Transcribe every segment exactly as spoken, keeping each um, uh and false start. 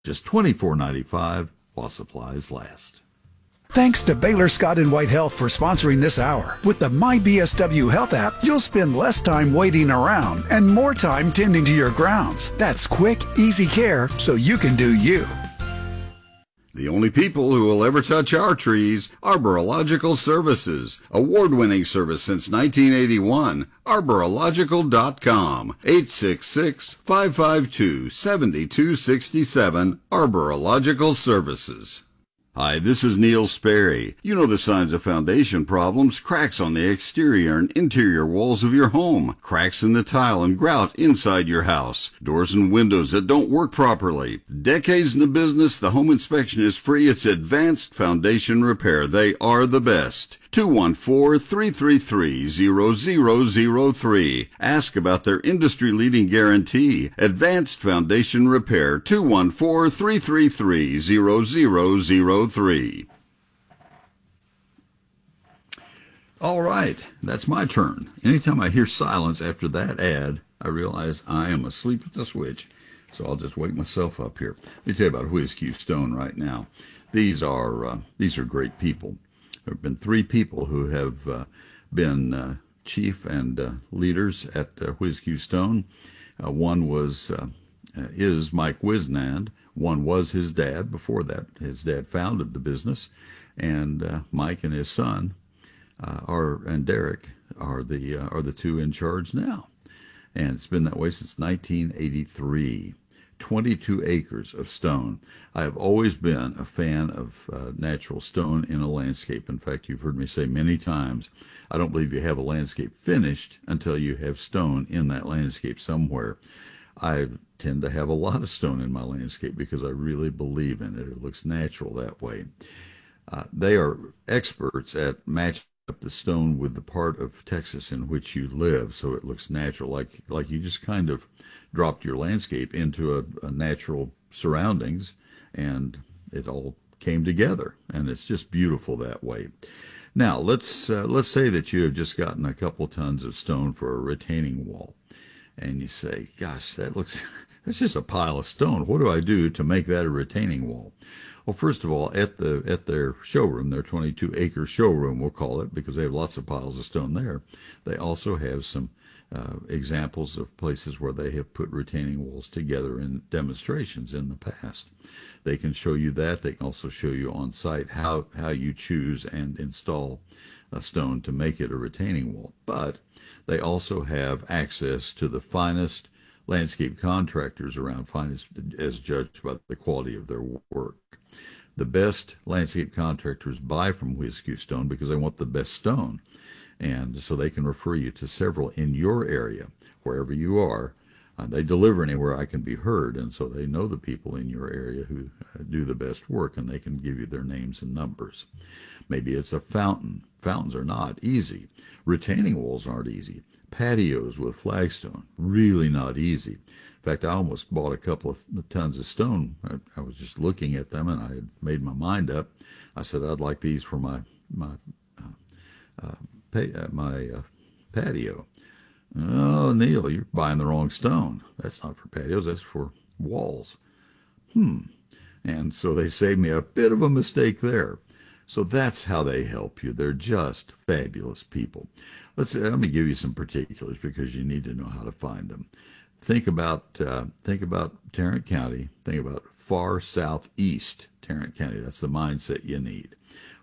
just twenty-four ninety-five while supplies last. Thanks to Baylor Scott and White Health for sponsoring this hour. With the My B S W Health app, you'll spend less time waiting around and more time tending to your grounds. That's quick, easy care so you can do you. The only people who will ever touch our trees, Arborological Services. Award-winning service since nineteen eighty-one. Arborological dot com. eight six six, five five two, seven two six seven. Arborological Services. Hi, this is Neil Sperry. You know the signs of foundation problems: cracks on the exterior and interior walls of your home, cracks in the tile and grout inside your house, doors and windows that don't work properly. Decades in the business, the home inspection is free. It's Advanced Foundation Repair. They are the best. two one four, three three three, zero zero zero three. Ask about their industry-leading guarantee. Advanced Foundation Repair, two one four, three three three, zero zero zero three. All right, that's my turn. Anytime I hear silence after that ad, I realize I am asleep at the switch. So I'll just wake myself up here. Let me tell you about Whiz-Q Stone right now. These are uh, these are great people. There have been three people who have uh, been uh, chief and uh, leaders at uh, Whiz-Q Stone. Uh, one was uh, is Mike Wisnand. One was his dad. Before that, his dad founded the business, and uh, Mike and his son uh, are and Derek are the uh, are the two in charge now, and it's been that way since nineteen eighty-three. twenty-two acres of stone. I have always been a fan of uh, natural stone in a landscape. In fact, you've heard me say many times, I don't believe you have a landscape finished until you have stone in that landscape somewhere. I tend to have a lot of stone in my landscape because I really believe in it. It looks natural that way. Uh, they are experts at matching up the stone with the part of Texas in which you live, so it looks natural, like like you just kind of dropped your landscape into a, a natural surroundings, and it all came together, and it's just beautiful that way. Now let's uh, let's say that you have just gotten a couple tons of stone for a retaining wall, and you say, "Gosh, that looks that's just a pile of stone. What do I do to make that a retaining wall?" Well, first of all, at the at their showroom, their twenty-two acre showroom, we'll call it, because they have lots of piles of stone there, they also have some uh, examples of places where they have put retaining walls together in demonstrations in the past. They can show you that. They can also show you on site how, how you choose and install a stone to make it a retaining wall. But they also have access to the finest landscape contractors around, finest as judged by the quality of their work. The best landscape contractors buy from Whiz-Q Stone because they want the best stone, and so they can refer you to several in your area, wherever you are. Uh, they deliver anywhere I can be heard, and so they know the people in your area who uh, do the best work, and they can give you their names and numbers. Maybe it's a fountain. Fountains are not easy. Retaining walls aren't easy. Patios with flagstone, really not easy. In fact, I almost bought a couple of tons of stone. I, I was just looking at them, and I had made my mind up. I said I'd like these for my my uh, uh, pay, uh, my uh, patio. Oh, Neil, you're buying the wrong stone. That's not for patios. That's for walls. Hmm. And so they saved me a bit of a mistake there. So that's how they help you. They're just fabulous people. Let's let me give you some particulars because you need to know how to find them. Think about uh, think about Tarrant County. Think about far southeast Tarrant County. That's the mindset you need.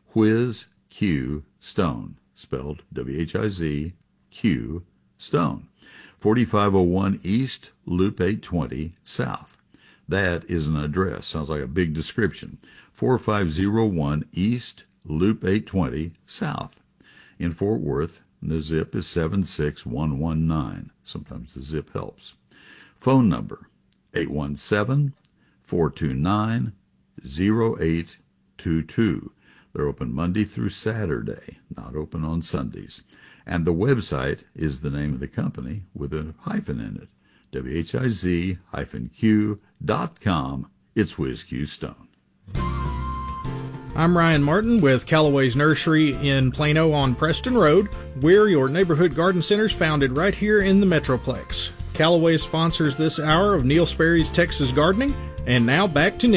Whiz-Q Stone, spelled W H I Z Q Stone, forty-five oh one East, Loop eight twenty South. That is an address. Sounds like a big description. forty-five oh one East, Loop eight twenty South. In Fort Worth, the zip is seven six one one nine. Sometimes the zip helps. Phone number, eight one seven, four two nine, zero eight two two. They're open Monday through Saturday, not open on Sundays. And the website is the name of the company with a hyphen in it, W H I Z Q dot com. It's Whiz-Q Stone. I'm Ryan Martin with Callaway's Nursery in Plano on Preston Road. We're your neighborhood garden centers founded right here in the Metroplex. Callaway sponsors this hour of Neil Sperry's Texas Gardening, And now back to